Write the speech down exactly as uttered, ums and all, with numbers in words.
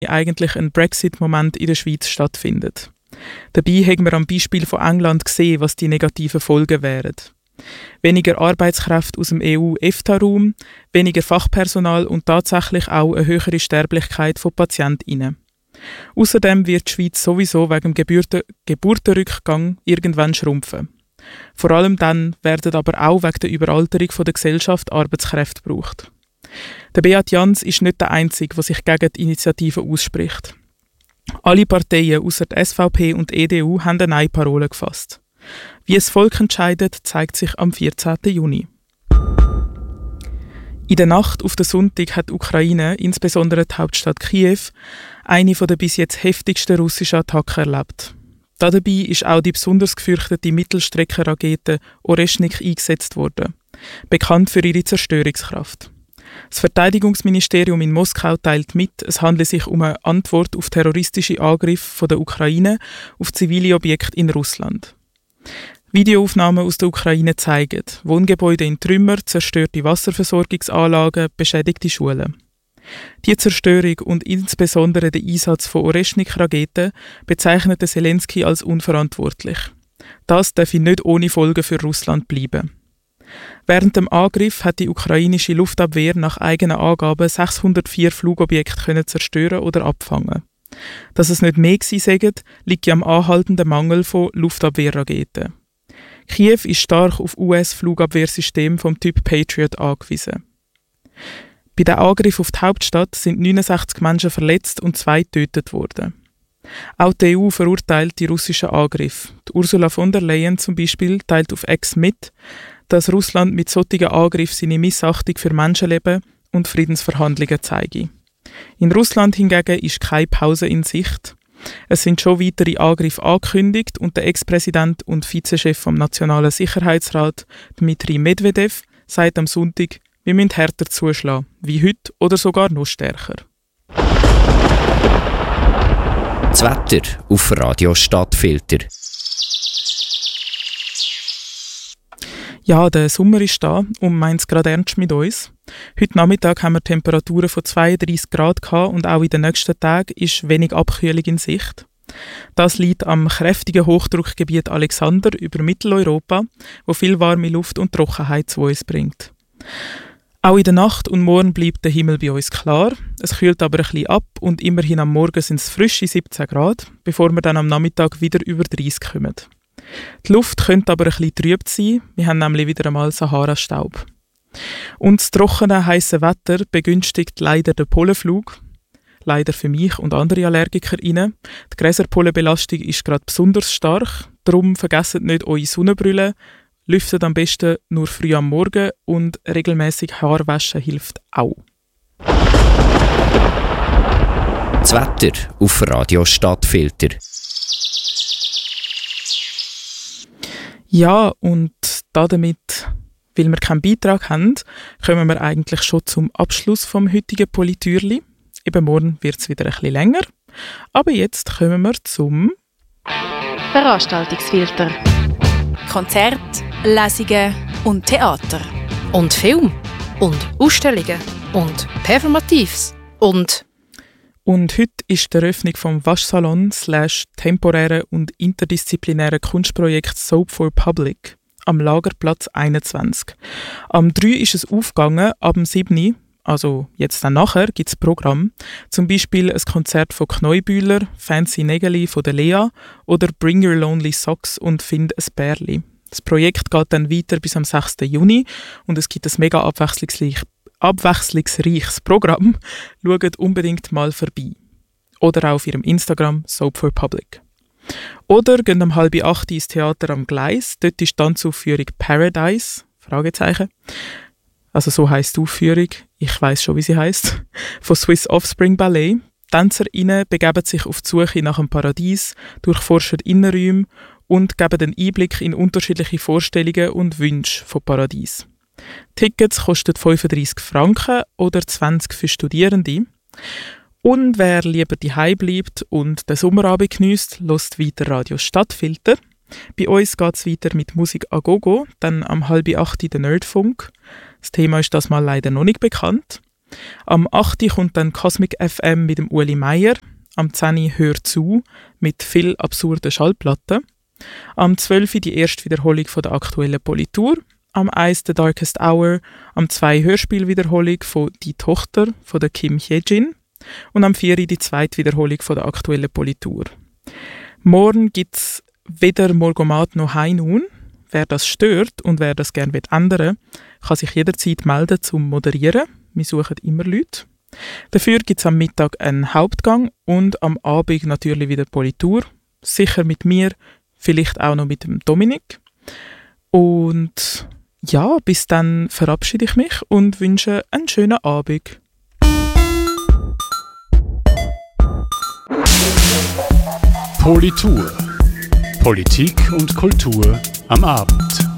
eigentlich ein Brexit-Moment in der Schweiz stattfindet. Dabei haben wir am Beispiel von England gesehen, was die negativen Folgen wären. Weniger Arbeitskräfte aus dem E U-E F T A-Raum, weniger Fachpersonal und tatsächlich auch eine höhere Sterblichkeit von PatientInnen. Außerdem wird die Schweiz sowieso wegen dem Geburten- Geburtenrückgang irgendwann schrumpfen. Vor allem dann werden aber auch wegen der Überalterung der Gesellschaft Arbeitskräfte gebraucht. Der Beat Jans ist nicht der Einzige, der sich gegen die Initiative ausspricht. Alle Parteien außer der S V P und E D U haben eine Nein-Parole gefasst. Wie das Volk entscheidet, zeigt sich am vierzehnten Juni. In der Nacht auf den Sonntag hat die Ukraine, insbesondere die Hauptstadt Kiew, eine der bis jetzt heftigsten russischen Attacken erlebt. Dabei ist auch die besonders gefürchtete Mittelstreckenrakete Oreshnik eingesetzt worden, bekannt für ihre Zerstörungskraft. Das Verteidigungsministerium in Moskau teilt mit, es handle sich um eine Antwort auf terroristische Angriffe der Ukraine auf zivile Objekte in Russland. Videoaufnahmen aus der Ukraine zeigen Wohngebäude in Trümmer, zerstörte Wasserversorgungsanlagen, beschädigte Schulen. Die Zerstörung und insbesondere der Einsatz von Oreshnik-Raketen bezeichnete Zelensky als unverantwortlich. Das darf nicht ohne Folgen für Russland bleiben. Während dem Angriff hat die ukrainische Luftabwehr nach eigenen Angaben sechshundertvier Flugobjekte können zerstören oder abfangen. Dass es nicht mehr gewesen sei, liegt am anhaltenden Mangel von Luftabwehrraketen. Kiew ist stark auf U S-Flugabwehrsysteme vom Typ Patriot angewiesen. Bei dem Angriff auf die Hauptstadt sind neunundsechzig Menschen verletzt und zwei getötet worden. Auch die E U verurteilt die russischen Angriffe. Die Ursula von der Leyen zum Beispiel teilt auf X mit, dass Russland mit solchen Angriffen seine Missachtung für Menschenleben und Friedensverhandlungen zeige. In Russland hingegen ist keine Pause in Sicht. Es sind schon weitere Angriffe angekündigt und der Ex-Präsident und Vizechef vom Nationalen Sicherheitsrat, Dmitri Medvedev, sagt am Sonntag, wir müssen härter zuschlagen, wie heute oder sogar noch stärker. Das Wetter auf Radio Stadtfilter. Ja, der Sommer ist da und meint es gerade ernst mit uns. Heute Nachmittag haben wir Temperaturen von zweiunddreissig Grad gehabt und auch in den nächsten Tagen ist wenig Abkühlung in Sicht. Das liegt am kräftigen Hochdruckgebiet Alexander über Mitteleuropa, wo viel warme Luft und Trockenheit zu uns bringt. Auch in der Nacht und morgen bleibt der Himmel bei uns klar. Es kühlt aber ein bisschen ab und immerhin am Morgen sind es frische siebzehn Grad, bevor wir dann am Nachmittag wieder über dreißig kommen. Die Luft könnte aber ein bisschen trüb sein, wir haben nämlich wieder einmal Sahara-Staub. Und das trockene, heisse Wetter begünstigt leider den Pollenflug. Leider für mich und andere AllergikerInnen. Die Gräserpollenbelastung ist gerade besonders stark, darum vergesst nicht eure Sonnenbrille, lüftet am besten nur früh am Morgen und regelmäßig Haarwaschen hilft auch. Das Wetter auf Radio Stadtfilter. Ja, und damit, weil wir keinen Beitrag haben, kommen wir eigentlich schon zum Abschluss vom heutigen Politürli. Eben morgen wird es wieder ein bisschen länger. Aber jetzt kommen wir zum Veranstaltungsfilter. Konzert, Lesungen und Theater. Und Film. Und Ausstellungen. Und Performatives. Und... Und heute ist die Eröffnung vom Waschsalon slash temporären und interdisziplinären Kunstprojekt Soap for Public am Lagerplatz einundzwanzig. Am drei ist es aufgegangen, ab dem sieben, also jetzt dann nachher, gibt es Programm. Zum Beispiel ein Konzert von Kneubühler, Fancy Nägeli von der Lea oder Bring Your Lonely Socks und Find ein Bärli. Das Projekt geht dann weiter bis am sechsten Juni und es gibt ein mega abwechslungsreiches abwechslungsreiches Programm. Schaut unbedingt mal vorbei. Oder auch auf ihrem Instagram Soap for Public. Oder geht um halb acht ins Theater am Gleis. Dort ist die Tanzaufführung Paradise. Fragezeichen. Also so heisst die Aufführung. Ich weiss schon, wie sie heisst. Von Swiss Offspring Ballet. TänzerInnen begeben sich auf die Suche nach dem Paradies, durchforschen Innenräume und geben einen Einblick in unterschiedliche Vorstellungen und Wünsche von Paradies. Tickets kosten fünfunddreissig Franken oder zwanzig für Studierende. Und wer lieber daheim bleibt und den Sommerabend geniesst, hört weiter Radio Stadtfilter. Bei uns geht es weiter mit Musik a gogo, dann am halb acht der Nerdfunk. Das Thema ist das mal leider noch nicht bekannt. Am acht Uhr kommt dann Cosmic F M mit dem Uli Meier. Am zehn Uhr «Hör zu» mit viel absurden Schallplatten. Am zwölf Uhr die erste Wiederholung von der aktuellen Politur. Am eins «The Darkest Hour». Am zwei Hörspielwiederholung von «Die Tochter» von der Kim Hye-jin. Und am vier Uhr die zweite Wiederholung von der aktuellen Politur. Morgen gibt es weder Morgomat noch High Noon. Wer das stört und wer das gerne ändern will, kann sich jederzeit melden zum Moderieren. Wir suchen immer Leute. Dafür gibt es am Mittag einen Hauptgang und am Abend natürlich wieder Politur. Sicher mit mir, vielleicht auch noch mit dem Dominik. Und ja, bis dann verabschiede ich mich und wünsche einen schönen Abend. Politur. Politik und Kultur am Abend.